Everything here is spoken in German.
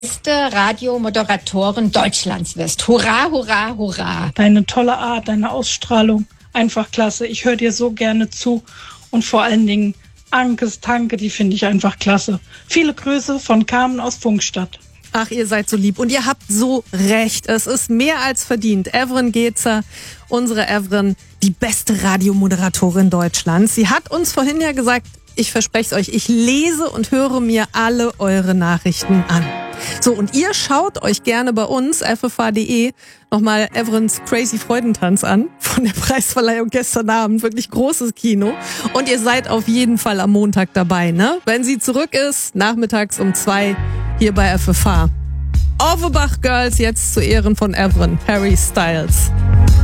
beste Radiomoderatorin Deutschlands wirst. Hurra, hurra, hurra. Deine tolle Art, deine Ausstrahlung, einfach klasse. Ich höre dir so gerne zu und vor allen Dingen Ankes Tanke, die finde ich einfach klasse. Viele Grüße von Carmen aus Funkstadt. Ach, ihr seid so lieb und ihr habt so recht. Es ist mehr als verdient. Evren Gezer, unsere Evren, die beste Radiomoderatorin Deutschlands. Sie hat uns vorhin ja gesagt, ich verspreche es euch, ich lese und höre mir alle eure Nachrichten an. So, und ihr schaut euch gerne bei uns, ffh.de, nochmal Evrens Crazy Freudentanz an von der Preisverleihung gestern Abend. Wirklich großes Kino. Und ihr seid auf jeden Fall am Montag dabei, ne? Wenn sie zurück ist, nachmittags um 2 hier bei FFH. Offenbach Girls jetzt zu Ehren von Evren, Harry Styles.